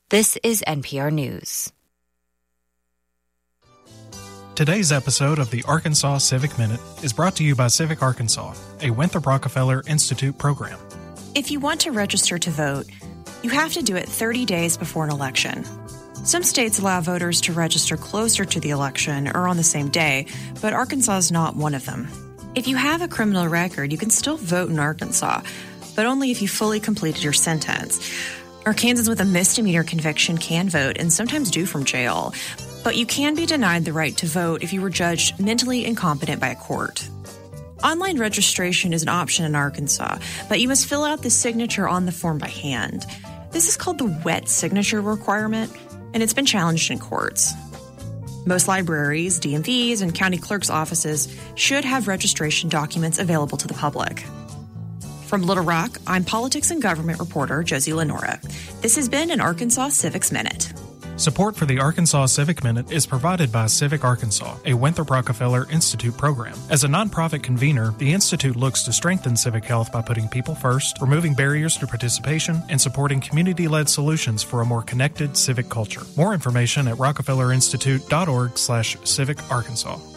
This is NPR News. Today's episode of the Arkansas Civic Minute is brought to you by Civic Arkansas, a Winthrop Rockefeller Institute program. If you want to register to vote, you have to do it 30 days before an election. Some states allow voters to register closer to the election or on the same day, but Arkansas is not one of them. If you have a criminal record, you can still vote in Arkansas, but only if you fully completed your sentence. Arkansans with a misdemeanor conviction can vote and sometimes do from jail, but you can be denied the right to vote if you were judged mentally incompetent by a court. Online registration is an option in Arkansas, but you must fill out the signature on the form by hand. This is called the wet signature requirement, and it's been challenged in courts. Most libraries, DMVs, and county clerk's offices should have registration documents available to the public. From Little Rock, I'm politics and government reporter Josie Lenora. This has been an Arkansas Civics Minute. Support for the Arkansas Civic Minute is provided by Civic Arkansas, a Winthrop Rockefeller Institute program. As a nonprofit convener, the Institute looks to strengthen civic health by putting people first, removing barriers to participation, and supporting community-led solutions for a more connected civic culture. More information at rockefellerinstitute.org/civicarkansas.